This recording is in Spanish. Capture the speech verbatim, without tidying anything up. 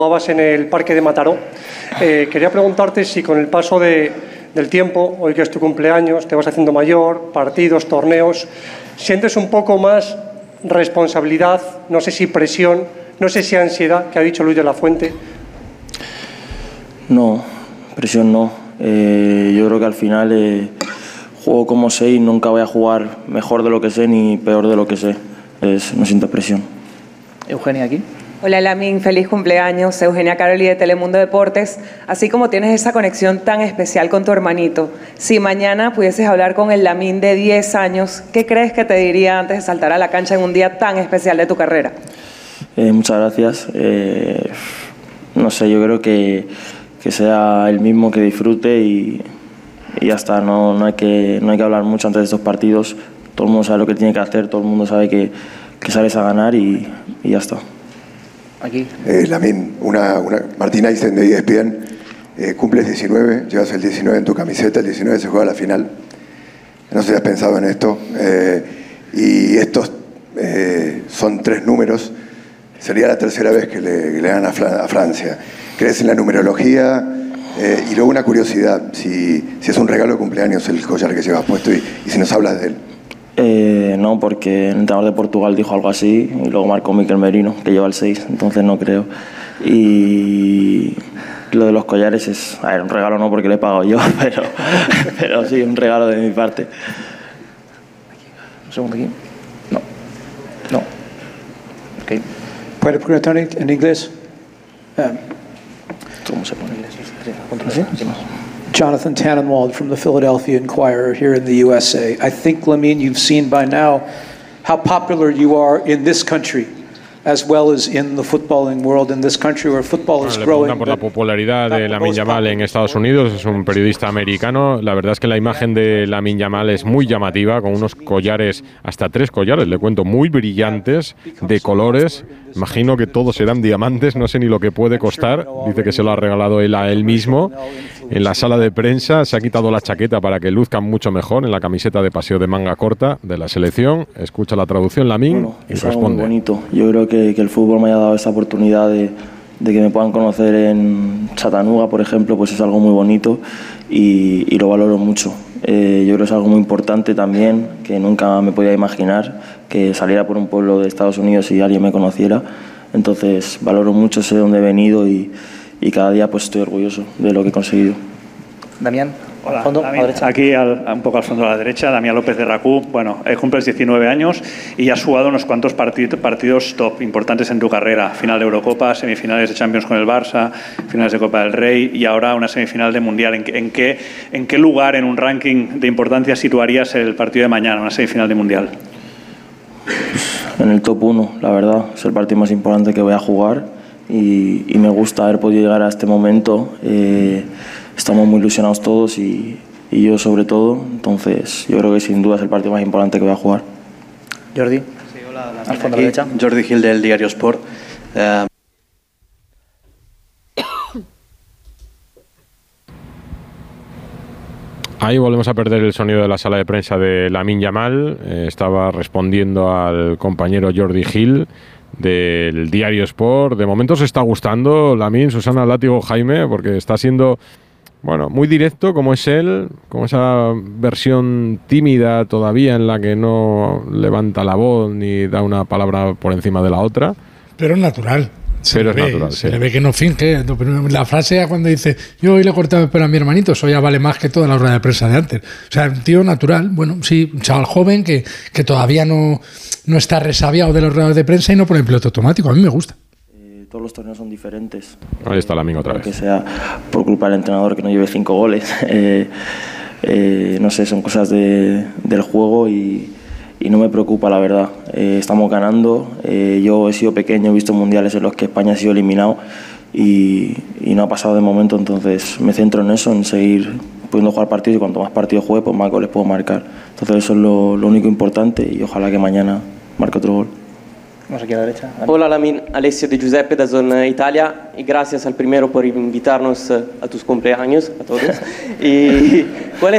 Jugabas en el Parque de Mataró. Eh, quería preguntarte si con el paso de, del tiempo, hoy que es tu cumpleaños, te vas haciendo mayor, partidos, torneos, sientes un poco más responsabilidad, no sé si presión, no sé si ansiedad, que ha dicho Luis de la Fuente. No, presión no. Eh, yo creo que al final eh, juego como sé y nunca voy a jugar mejor de lo que sé ni peor de lo que sé. Es, no siento presión. Eugenia, aquí. Hola Lamine, feliz cumpleaños, Eugenia Caroli de Telemundo Deportes. Así como tienes esa conexión tan especial con tu hermanito, si mañana pudieses hablar con el Lamine de diez años, ¿qué crees que te diría antes de saltar a la cancha en un día tan especial de tu carrera? Eh, muchas gracias. Eh, no sé, yo creo que, que sea el mismo, que disfrute y, y ya está. No, no, hay que, no hay que hablar mucho antes de estos partidos. Todo el mundo sabe lo que tiene que hacer, todo el mundo sabe que, que sales a ganar y, y ya está. Aquí. Eh, Lamine, una, una, Martín Eisen de E S P N, eh, cumples diecinueve, llevas el diecinueve en tu camiseta, el diecinueve se juega la final. No sé si has pensado en esto. Eh, y estos eh, son tres números. Sería la tercera vez que le, que le dan a, a Francia. ¿Crees en la numerología? Eh, y luego una curiosidad, si, si es un regalo de cumpleaños el collar que llevas puesto y, y si nos hablas de él. Eh, no, porque el entrenador de Portugal dijo algo así y luego marcó Mikel Merino, que lleva el seis, entonces no creo. Y lo de los collares es, a ver, un regalo no porque le he pagado yo, pero, pero sí, un regalo de mi parte. Un segundo aquí. No. No. Ok. ¿Puede poner Tony en inglés? Um, ¿Cómo se pone? ¿Sí? Jonathan Tannenwald from the Philadelphia Inquirer here in the U S A. I think, Lamine, you've seen by now how popular you are in this country, as well as in the footballing world in this country where football is bueno, le growing. preguntan por la popularidad de Lamine Yamal en Estados Unidos, es un periodista americano. La verdad es que la imagen de Lamine Yamal es muy llamativa, con unos collares, hasta tres collares, le cuento, muy brillantes, de colores. Imagino que todos serán diamantes, no sé ni lo que puede costar. Dice que se lo ha regalado él a él mismo. En la sala de prensa se ha quitado la chaqueta para que luzcan mucho mejor en la camiseta de paseo de manga corta de la selección. Escucha la traducción Lamine bueno, y es responde. Algo muy bonito. Yo creo que, que el fútbol me haya dado esa oportunidad de, de que me puedan conocer en Chattanooga, por ejemplo, pues es algo muy bonito y, y lo valoro mucho. Eh, yo creo que es algo muy importante también, que nunca me podía imaginar que saliera por un pueblo de Estados Unidos y alguien me conociera. Entonces valoro mucho, sé dónde he venido y, y cada día pues estoy orgulloso de lo que he conseguido. Damián, Hola, al fondo, Damián, a la derecha. Aquí al, un poco al fondo a la derecha, Damián López de Racú. Bueno, eh, cumples diecinueve años y has jugado unos cuantos partid, partidos top importantes en tu carrera. Final de Eurocopa, semifinales de Champions con el Barça, finales de Copa del Rey y ahora una semifinal de Mundial. ¿En, en, qué, ¿En qué lugar en un ranking de importancia situarías el partido de mañana, una semifinal de Mundial? En el top uno, la verdad. Es el partido más importante que voy a jugar y, y me gusta haber podido llegar a este momento. Eh, estamos muy ilusionados todos y, y yo sobre todo. Entonces yo creo que sin duda es el partido más importante que voy a jugar. Jordi. Sí, hola, al fondo a la derecha. Jordi Gil del Diario Sport. Uh, Ahí volvemos a perder el sonido de la sala de prensa de Lamine Yamal. Eh, estaba respondiendo al compañero Jordi Gil del Diario Sport. De momento se está gustando Lamine, Susana, Látigo, Jaime, porque está siendo, bueno, muy directo como es él, como esa versión tímida todavía en la que no levanta la voz ni da una palabra por encima de la otra. Pero es natural. Se Pero es ve, natural, se sí. le ve que no finge. La frase cuando dice yo hoy le he cortado el pelo a mi hermanito, eso ya vale más que toda la rueda de prensa de antes. O sea, un tío natural, bueno, sí, un chaval joven que, que todavía no, no está resabiado de los ruedas de prensa y no pone en piloto automático. A mí me gusta. Eh, todos los torneos son diferentes. Ahí está Lamine otra vez. Que sea por culpa del entrenador que no lleve cinco goles. eh, eh, no sé, son cosas de, del juego y... y no me preocupa, la verdad. Eh, estamos ganando. Eh, yo he sido pequeño, he visto mundiales en los que España ha sido eliminado y, y no ha pasado de momento, entonces me centro en eso, en seguir pudiendo jugar partidos y cuanto más partidos juegue, pues más goles puedo marcar. Entonces eso es lo, lo único importante y ojalá que mañana marque otro gol. Vamos aquí a la derecha. Hola Lamine, Alessio de Giuseppe da Zona Italia y gracias al primero por invitarnos a tus cumpleaños a todos. Y ¿cuál es